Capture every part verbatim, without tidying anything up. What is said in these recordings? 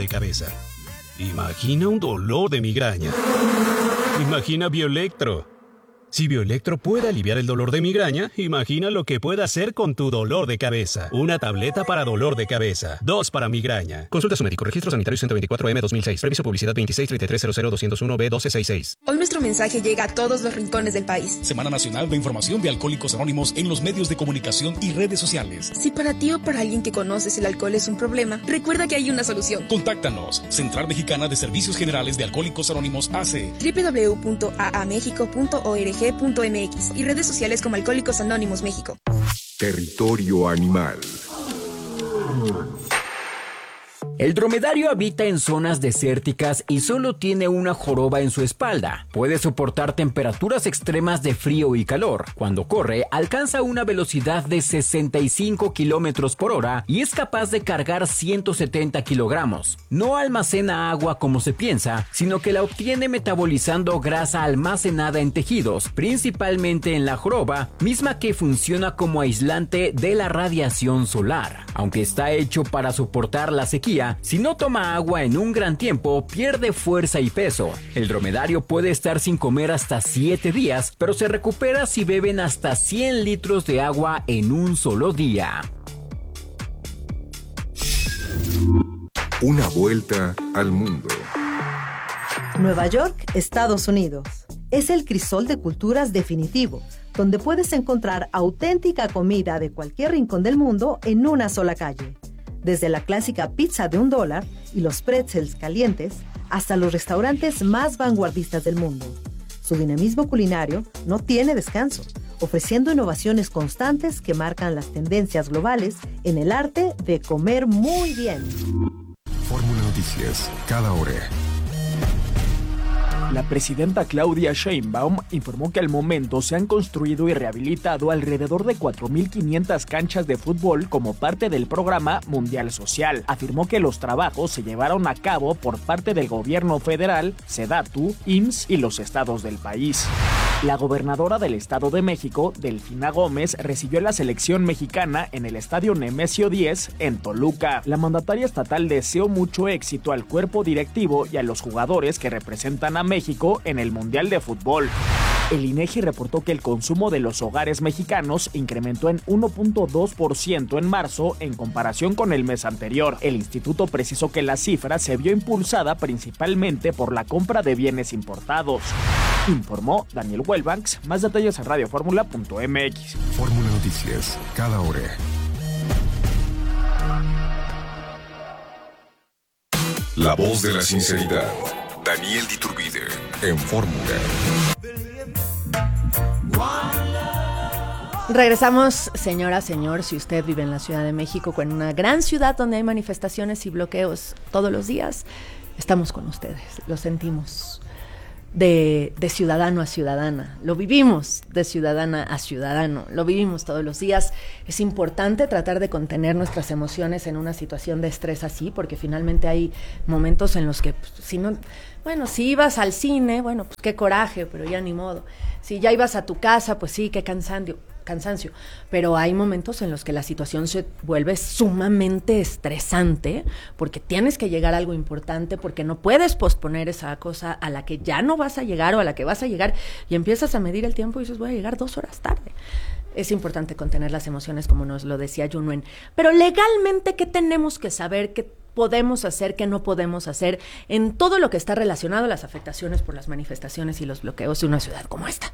de cabeza. Imagina un dolor de migraña. Imagina Bioelectro. Si Bioelectro puede aliviar el dolor de migraña, imagina lo que puede hacer con tu dolor de cabeza. Una tableta para dolor de cabeza. Dos para migraña. Consulta a su médico. Registro Sanitario ciento veinticuatro M dos mil seis. Previso publicidad veintiséis treinta y tres cero cero doscientos uno B doce sesenta y seis. Hoy nuestro mensaje llega a todos los rincones del país. Semana Nacional de Información de Alcohólicos Anónimos en los medios de comunicación y redes sociales. Si para ti o para alguien que conoces el alcohol es un problema, recuerda que hay una solución. Contáctanos. Central Mexicana de Servicios Generales de Alcohólicos Anónimos A C. doble u doble u doble u punto a a mexico punto org punto m x y redes sociales como Alcohólicos Anónimos México. Territorio animal. El dromedario habita en zonas desérticas y solo tiene una joroba en su espalda. Puede soportar temperaturas extremas de frío y calor. Cuando corre, alcanza una velocidad de sesenta y cinco kilómetros por hora y es capaz de cargar ciento setenta kilogramos. No almacena agua como se piensa, sino que la obtiene metabolizando grasa almacenada en tejidos, principalmente en la joroba, misma que funciona como aislante de la radiación solar. Aunque está hecho para soportar la sequía, si no toma agua en un gran tiempo, pierde fuerza y peso. El dromedario puede estar sin comer hasta siete días, pero se recupera si beben hasta cien litros de agua en un solo día. Una vuelta al mundo. Nueva York, Estados Unidos. Es el crisol de culturas definitivo, donde puedes encontrar auténtica comida de cualquier rincón del mundo en una sola calle. Desde la clásica pizza de un dólar y los pretzels calientes, hasta los restaurantes más vanguardistas del mundo. Su dinamismo culinario no tiene descanso, ofreciendo innovaciones constantes que marcan las tendencias globales en el arte de comer muy bien. Fórmula Noticias, cada hora. La presidenta Claudia Sheinbaum informó que al momento se han construido y rehabilitado alrededor de cuatro mil quinientas canchas de fútbol como parte del programa Mundial Social. Afirmó que los trabajos se llevaron a cabo por parte del gobierno federal, SEDATU, I M S S y los estados del país. La gobernadora del Estado de México, Delfina Gómez, recibió la selección mexicana en el Estadio Nemesio diez en Toluca. La mandataria estatal deseó mucho éxito al cuerpo directivo y a los jugadores que representan a México en el Mundial de Fútbol. El INEGI reportó que el consumo de los hogares mexicanos incrementó en uno punto dos por ciento en marzo en comparación con el mes anterior. El instituto precisó que la cifra se vio impulsada principalmente por la compra de bienes importados. Informó Daniel Wellbanks. Más detalles en radio fórmula punto m x. Fórmula Noticias, cada hora. La voz de la sinceridad. Daniel Diturbide, en Fórmula. Regresamos, señora, señor, si usted vive en la Ciudad de México, con una gran ciudad donde hay manifestaciones y bloqueos todos los días, estamos con ustedes, lo sentimos. De, de ciudadano a ciudadana, lo vivimos de ciudadana a ciudadano, lo vivimos todos los días. Es importante tratar de contener nuestras emociones en una situación de estrés así, porque finalmente hay momentos en los que, pues, si no, bueno, si ibas al cine, bueno, pues qué coraje, pero ya ni modo. Si ya ibas a tu casa, pues sí, qué cansancio, cansancio. Pero hay momentos en los que la situación se vuelve sumamente estresante, porque tienes que llegar a algo importante, porque no puedes posponer esa cosa a la que ya no vas a llegar o a la que vas a llegar, y empiezas a medir el tiempo y dices, voy a llegar dos horas tarde. Es importante contener las emociones, como nos lo decía Yunuen. Pero legalmente, ¿qué tenemos que saber? ¿Qué podemos hacer? ¿Qué no podemos hacer? En todo lo que está relacionado a las afectaciones por las manifestaciones y los bloqueos de una ciudad como esta.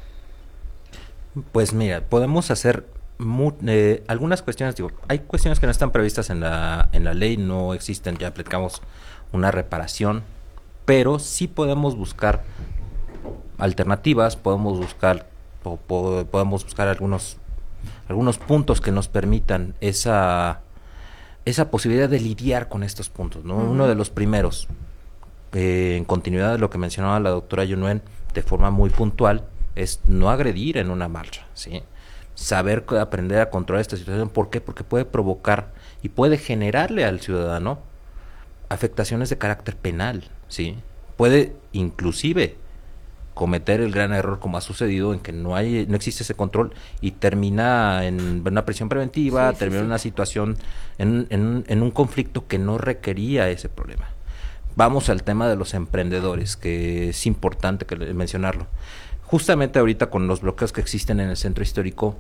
Pues mira, podemos hacer mu- eh, algunas cuestiones. Digo, hay cuestiones que no están previstas en la, en la ley, no existen, ya platicamos una reparación, pero sí podemos buscar alternativas, podemos buscar o po- podemos buscar algunos algunos puntos que nos permitan esa esa posibilidad de lidiar con estos puntos, ¿no? Uh-huh. Uno de los primeros, eh, en continuidad de lo que mencionaba la doctora Yunuen, de forma muy puntual, es no agredir en una marcha, ¿sí? Saber aprender a controlar esta situación. ¿Por qué? Porque puede provocar y puede generarle al ciudadano afectaciones de carácter penal, ¿sí? Puede inclusive cometer el gran error como ha sucedido en que no hay no existe ese control y termina en una prisión preventiva, sí, termina sí, en una sí. situación, en, en, en un conflicto que no requería ese problema. Vamos al tema de los emprendedores, que es importante que mencionarlo. Justamente ahorita con los bloqueos que existen en el centro histórico,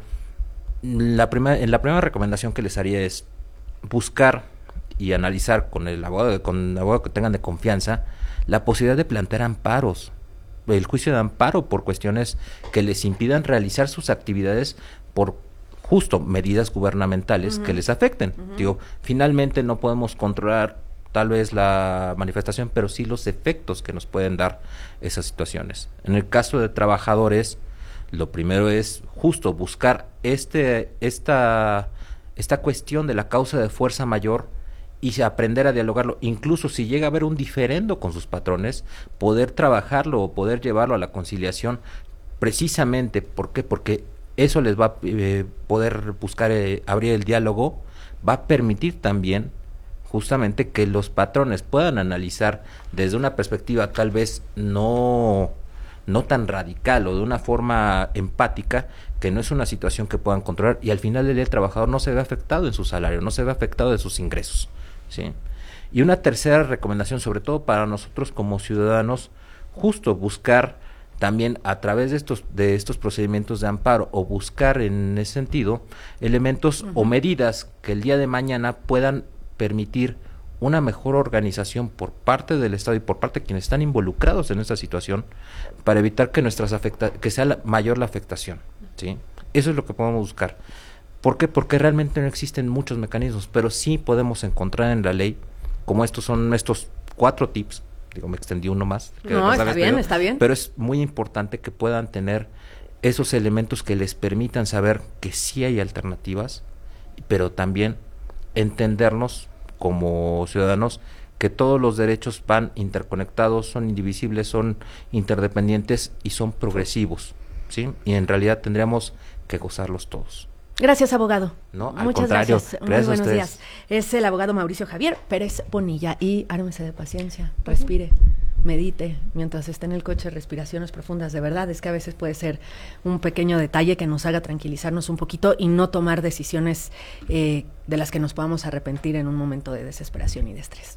la primera, la primera recomendación que les haría es buscar y analizar con el abogado, con el abogado que tengan de confianza, la posibilidad de plantear amparos, el juicio de amparo por cuestiones que les impidan realizar sus actividades por justo medidas gubernamentales uh-huh. que les afecten. Uh-huh. Digo, finalmente no podemos controlar tal vez la manifestación, pero sí los efectos que nos pueden dar esas situaciones. En el caso de trabajadores, lo primero es justo buscar este esta esta cuestión de la causa de fuerza mayor y aprender a dialogarlo, incluso si llega a haber un diferendo con sus patrones, poder trabajarlo o poder llevarlo a la conciliación, precisamente, ¿por qué? Porque eso les va a eh, poder buscar, eh, abrir el diálogo, va a permitir también justamente que los patrones puedan analizar desde una perspectiva tal vez no, no tan radical o de una forma empática, que no es una situación que puedan controlar, y al final del día el trabajador no se ve afectado en su salario, no se ve afectado de sus ingresos. ¿Sí? Y una tercera recomendación, sobre todo para nosotros como ciudadanos, justo buscar también a través de estos de estos procedimientos de amparo o buscar en ese sentido elementos uh-huh. o medidas que el día de mañana puedan permitir una mejor organización por parte del Estado y por parte de quienes están involucrados en esta situación para evitar que nuestras afecta que sea la, mayor la afectación. ¿Sí? Eso es lo que podemos buscar. ¿Por qué? Porque realmente no existen muchos mecanismos, pero sí podemos encontrar en la ley, como estos son estos cuatro tips, digo, me extendí uno más. Que no, está bien, está bien. Pero es muy importante que puedan tener esos elementos que les permitan saber que sí hay alternativas, pero también entendernos como ciudadanos que todos los derechos van interconectados, son indivisibles, son interdependientes y son progresivos, ¿sí? Y en realidad tendríamos que gozarlos todos. Gracias, abogado. No, al Muchas contrario, gracias. Muy gracias buenos días. Es el abogado Mauricio Javier Pérez Bonilla. Y ármese de paciencia, respire, medite mientras esté en el coche, respiraciones profundas. De verdad, es que a veces puede ser un pequeño detalle que nos haga tranquilizarnos un poquito y no tomar decisiones eh, de las que nos podamos arrepentir en un momento de desesperación y de estrés.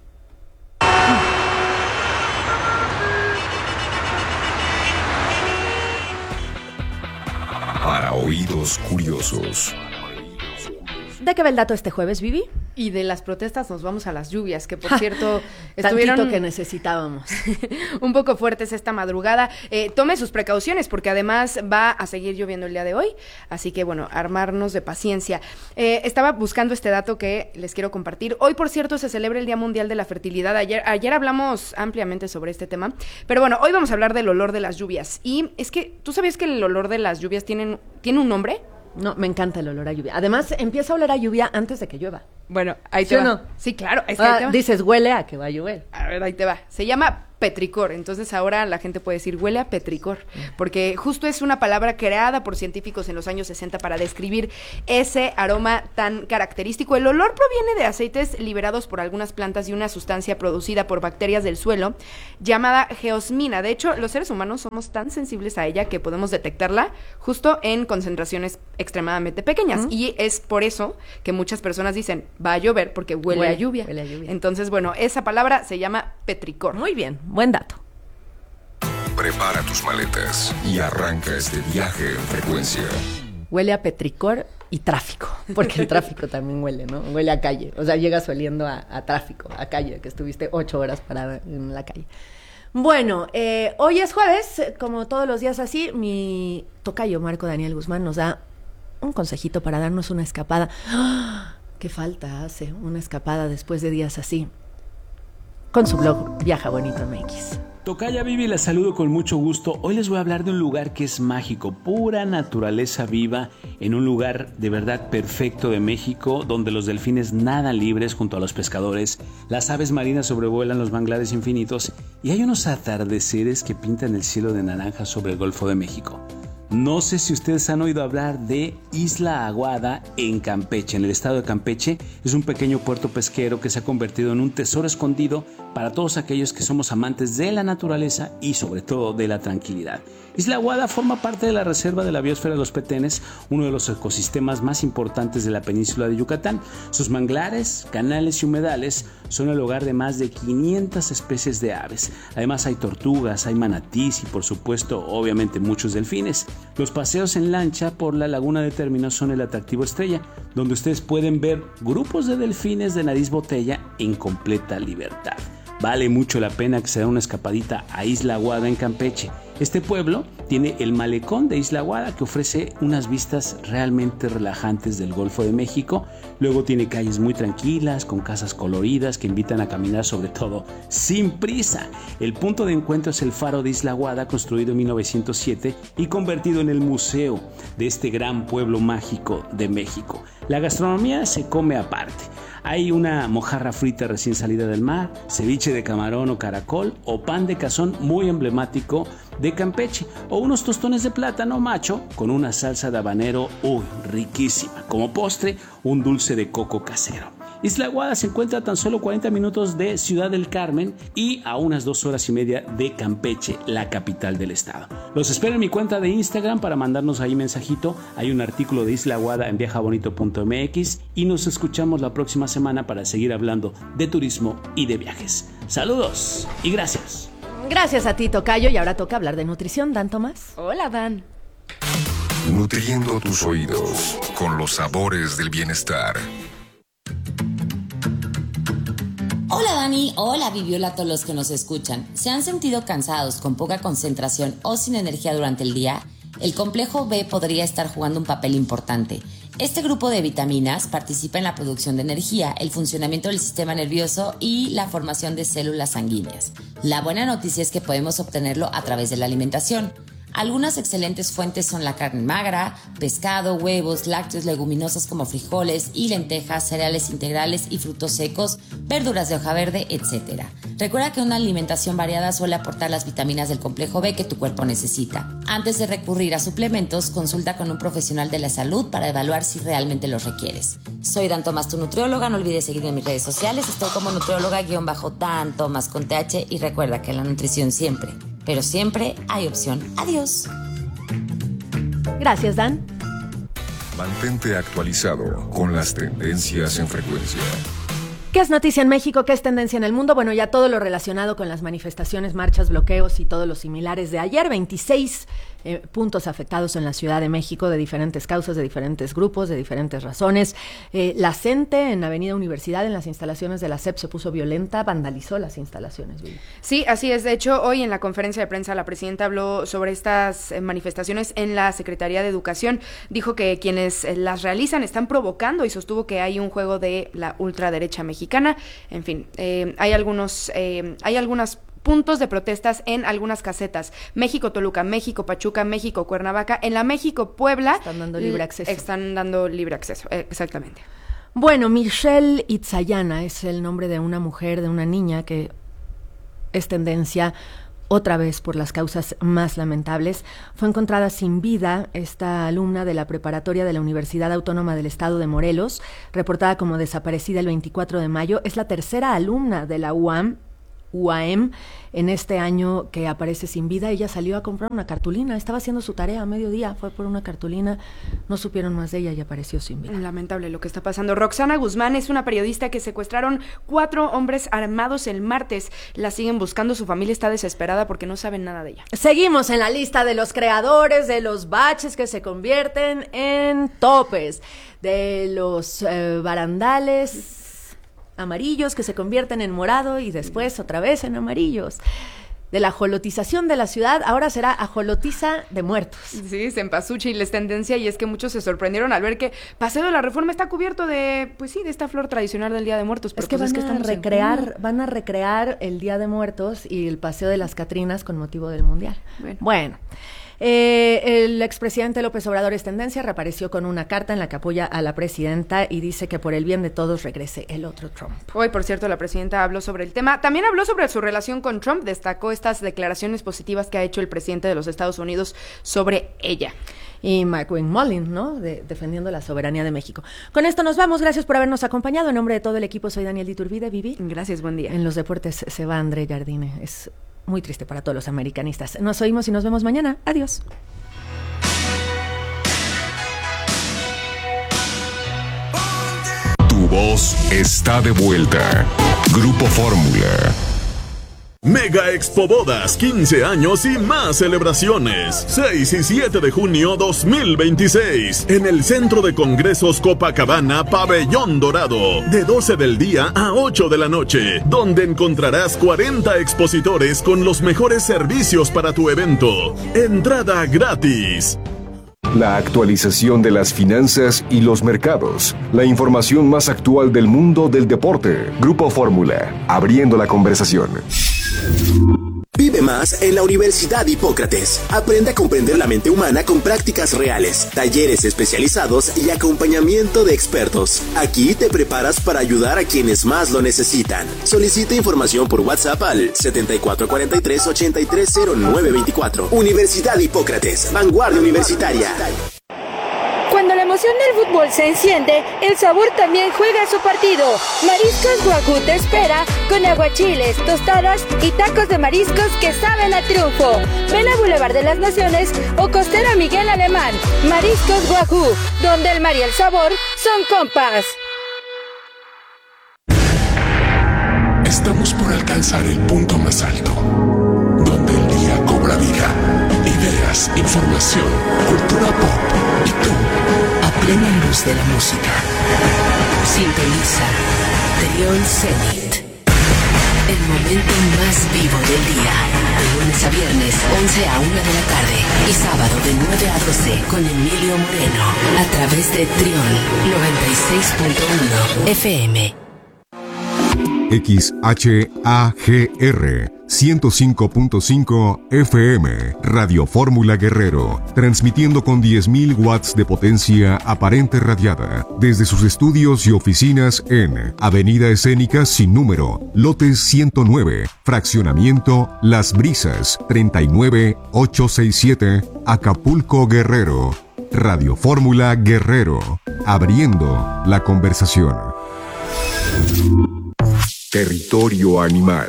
Para oídos curiosos. ¿De qué va el dato este jueves, Vivi? Y de las protestas nos vamos a las lluvias, que por cierto estuvieron tantito que necesitábamos. un poco fuertes esta madrugada. Eh, tome sus precauciones porque además va a seguir lloviendo el día de hoy, así que bueno, armarnos de paciencia. Eh, estaba buscando este dato que les quiero compartir. Hoy, por cierto, se celebra el Día Mundial de la Fertilidad. Ayer, ayer hablamos ampliamente sobre este tema, pero bueno, hoy vamos a hablar del olor de las lluvias. Y es que, ¿tú sabías que el olor de las lluvias tienen, tiene un nombre? No, me encanta el olor a lluvia. Además, empieza a oler a lluvia antes de que llueva. Bueno, ahí ¿Sí te o va. no? Sí, claro. Es que ah, ahí te va. Dices, huele a que va a llover. A ver, ahí te va. Se llama petricor. Entonces ahora la gente puede decir huele a petricor, porque justo es una palabra creada por científicos en los años sesenta para describir ese aroma tan característico. El olor proviene de aceites liberados por algunas plantas y una sustancia producida por bacterias del suelo llamada geosmina. De hecho, los seres humanos somos tan sensibles a ella que podemos detectarla justo en concentraciones extremadamente pequeñas. Uh-huh. Y es por eso que muchas personas dicen, va a llover porque huele, huele, a, lluvia. huele a lluvia. Entonces, bueno, esa palabra se llama petricor. Muy bien. Buen dato. Prepara tus maletas y arranca este viaje en frecuencia. Huele a petricor y tráfico, porque el tráfico también huele, ¿no? Huele a calle, o sea, llegas oliendo a, a tráfico, a calle, que estuviste ocho horas parada en la calle. Bueno, eh, hoy es jueves, como todos los días así, mi tocayo Marco Daniel Guzmán nos da un consejito para darnos una escapada. ¡Ah! ¿Qué falta hace una escapada después de días así? Con su blog Viaja Bonito M X. Tocaya Vivi, la saludo con mucho gusto. Hoy les voy a hablar de un lugar que es mágico, pura naturaleza viva, en un lugar de verdad perfecto de México, donde los delfines nadan libres junto a los pescadores, las aves marinas sobrevuelan los manglares infinitos y hay unos atardeceres que pintan el cielo de naranja sobre el Golfo de México. No sé si ustedes han oído hablar de Isla Aguada en Campeche, en el estado de Campeche. Es un pequeño puerto pesquero que se ha convertido en un tesoro escondido para todos aquellos que somos amantes de la naturaleza y sobre todo de la tranquilidad. Isla Aguada forma parte de la Reserva de la Biosfera de los Petenes, uno de los ecosistemas más importantes de la península de Yucatán. Sus manglares, canales y humedales son el hogar de más de quinientas especies de aves. Además hay tortugas, hay manatís y por supuesto, obviamente, muchos delfines. Los paseos en lancha por la laguna de términos son el atractivo estrella, donde ustedes pueden ver grupos de delfines de nariz botella en completa libertad. Vale mucho la pena que se dé una escapadita a Isla Aguada en Campeche. Este pueblo tiene el malecón de Isla Aguada que ofrece unas vistas realmente relajantes del Golfo de México. Luego tiene calles muy tranquilas con casas coloridas que invitan a caminar, sobre todo sin prisa. El punto de encuentro es el faro de Isla Aguada, construido en mil novecientos siete y convertido en el museo de este gran pueblo mágico de México. La gastronomía se come aparte. Hay una mojarra frita recién salida del mar, ceviche de camarón o caracol o pan de cazón muy emblemático de Campeche, o unos tostones de plátano macho con una salsa de habanero, uy, riquísima. Como postre, un dulce de coco casero. Isla Aguada se encuentra a tan solo cuarenta minutos de Ciudad del Carmen y a unas dos horas y media de Campeche, la capital del estado. Los espero en mi cuenta de Instagram para mandarnos ahí mensajito. Hay un artículo de Isla Aguada en viaja bonito punto m x y nos escuchamos la próxima semana para seguir hablando de turismo y de viajes. Saludos y gracias. Gracias a ti, tocayo, y ahora toca hablar de nutrición. ¿Dan Tomás? Hola, Dan. Nutriendo tus oídos con los sabores del bienestar. Hola Dani, hola Viviola, a todos los que nos escuchan. ¿Se han sentido cansados, con poca concentración o sin energía durante el día? El complejo B podría estar jugando un papel importante. Este grupo de vitaminas participa en la producción de energía, el funcionamiento del sistema nervioso y la formación de células sanguíneas. La buena noticia es que podemos obtenerlo a través de la alimentación. Algunas excelentes fuentes son la carne magra, pescado, huevos, lácteos, leguminosas como frijoles y lentejas, cereales integrales y frutos secos, verduras de hoja verde, etcétera. Recuerda que una alimentación variada suele aportar las vitaminas del complejo B que tu cuerpo necesita. Antes de recurrir a suplementos, consulta con un profesional de la salud para evaluar si realmente los requieres. Soy Dan Tomás, tu nutrióloga. No olvides seguirme en mis redes sociales. Estoy como nutrióloga-Dan Tomás con T H y recuerda que la nutrición siempre, pero siempre hay opción. Adiós. Gracias, Dan. Mantente actualizado con las tendencias en frecuencia. ¿Qué es noticia en México? ¿Qué es tendencia en el mundo? Bueno, ya todo lo relacionado con las manifestaciones, marchas, bloqueos y todos los similares de ayer. veintiséis eh, puntos afectados en la Ciudad de México de diferentes causas, de diferentes grupos, de diferentes razones. Eh, la CENTE en Avenida Universidad, en las instalaciones de la S E P, se puso violenta, vandalizó las instalaciones. Vivi. Sí, así es. De hecho, hoy en la conferencia de prensa la presidenta habló sobre estas eh, manifestaciones en la Secretaría de Educación. Dijo que quienes eh, las realizan están provocando y sostuvo que hay un juego de la ultraderecha mexicana. En fin, eh, hay algunos, eh, hay algunas puntos de protestas en algunas casetas. México Toluca, México Pachuca, México Cuernavaca. En la México Puebla están dando libre acceso. Están dando libre acceso, eh, exactamente. Bueno, Michelle Itzayana es el nombre de una mujer, de una niña que es tendencia otra vez por las causas más lamentables. Fue encontrada sin vida esta alumna de la preparatoria de la Universidad Autónoma del Estado de Morelos, reportada como desaparecida el veinticuatro de mayo. Es la tercera alumna de la U A M, U A M en este año que aparece sin vida. Ella salió a comprar una cartulina, estaba haciendo su tarea a mediodía, fue por una cartulina, no supieron más de ella y apareció sin vida. Lamentable lo que está pasando. Roxana Guzmán es una periodista que secuestraron cuatro hombres armados el martes. La siguen buscando, su familia está desesperada porque no saben nada de ella. Seguimos en la lista de los creadores de los baches que se convierten en topes, de los eh, barandales amarillos que se convierten en morado y después otra vez en amarillos. De la ajolotización de la ciudad, ahora será ajolotiza de muertos. Sí, cempasúchil es tendencia y es que muchos se sorprendieron al ver que Paseo de la Reforma está cubierto de, pues sí, de esta flor tradicional del Día de Muertos. Es que, pues van, es que a recrear, en... van a recrear el Día de Muertos y el Paseo de las Catrinas con motivo del Mundial. Bueno. bueno. Eh, el expresidente López Obrador es tendencia, reapareció con una carta en la que apoya a la presidenta y dice que por el bien de todos regrese el otro Trump. Hoy, por cierto, la presidenta habló sobre el tema. También habló sobre su relación con Trump, destacó estas declaraciones positivas que ha hecho el presidente de los Estados Unidos sobre ella. Y Mike Wing-Mullin, ¿no? De, defendiendo la soberanía de México. Con esto nos vamos. Gracias por habernos acompañado. En nombre de todo el equipo, soy Daniel Iturbide. Vivi. Gracias, buen día. En los deportes se va André Jardine. Es muy triste para todos los americanistas. Nos oímos y nos vemos mañana. Adiós. Tu voz está de vuelta. Grupo Fórmula. Mega Expo Bodas, quince años y más celebraciones. seis y siete de junio dos mil veintiséis. En el Centro de Congresos Copacabana, Pabellón Dorado. De doce del día a ocho de la noche. Donde encontrarás cuarenta expositores con los mejores servicios para tu evento. Entrada gratis. La actualización de las finanzas y los mercados. La información más actual del mundo del deporte. Grupo Fórmula. Abriendo la conversación. Vive más en la Universidad Hipócrates. Aprende a comprender la mente humana con prácticas reales, talleres especializados y acompañamiento de expertos. Aquí te preparas para ayudar a quienes más lo necesitan. Solicita información por WhatsApp al setenta y cuatro cuarenta y tres ochenta y tres cero nueve veinticuatro. Universidad Hipócrates, vanguardia universitaria. Cuando la emoción del fútbol se enciende, el sabor también juega su partido. Mariscos Wagyu te espera con aguachiles, tostadas y tacos de mariscos que saben a triunfo. Ven a Boulevard de las Naciones o Costera Miguel Alemán. Mariscos Wagyu, donde el mar y el sabor son compas. Estamos por alcanzar el punto más alto, donde el día cobra vida. Ideas, información, cultura pop y tú, a plena luz de la música. Sintoniza Trión Zenit, el momento más vivo del día, de lunes a viernes, once a una de la tarde, y sábado de nueve a doce con Emilio Moreno, a través de Trión noventa y seis punto uno F M. X H A G R ciento cinco punto cinco F M, Radio Fórmula Guerrero, transmitiendo con diez mil watts de potencia aparente radiada, desde sus estudios y oficinas en Avenida Escénica Sin Número, Lotes ciento nueve, Fraccionamiento Las Brisas, treinta y nueve ochocientos sesenta y siete, Acapulco, Guerrero. Radio Fórmula Guerrero, abriendo la conversación. Territorio animal.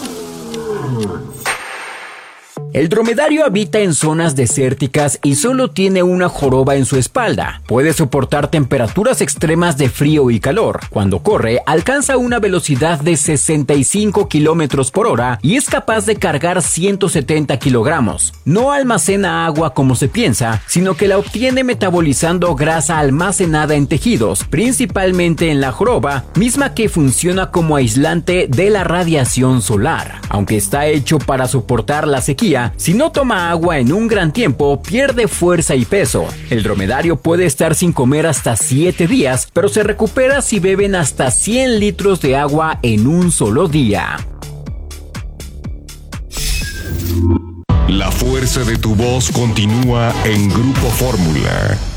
El dromedario habita en zonas desérticas y solo tiene una joroba en su espalda. Puede soportar temperaturas extremas de frío y calor. Cuando corre, alcanza una velocidad de sesenta y cinco kilómetros por hora y es capaz de cargar ciento setenta kilogramos. No almacena agua como se piensa, sino que la obtiene metabolizando grasa almacenada en tejidos, principalmente en la joroba, misma que funciona como aislante de la radiación solar. Aunque está hecho para soportar la sequía, si no toma agua en un gran tiempo, pierde fuerza y peso. El dromedario puede estar sin comer hasta siete días, pero se recupera si beben hasta cien litros de agua en un solo día. La fuerza de tu voz continúa en Grupo Fórmula.